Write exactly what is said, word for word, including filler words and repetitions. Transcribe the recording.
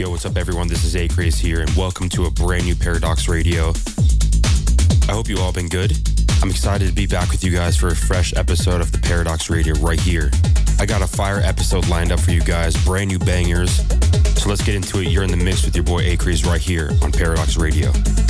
Yo, what's up everyone? This is A-Craze here and welcome to a brand new Paradox Radio. I hope you all been good. I'm excited to be back with you guys for a fresh episode of the Paradox Radio right here. I got a fire episode lined up for you guys, brand new bangers. So let's get into it. You're in the mix with your boy A-Craze right here on Paradox Radio.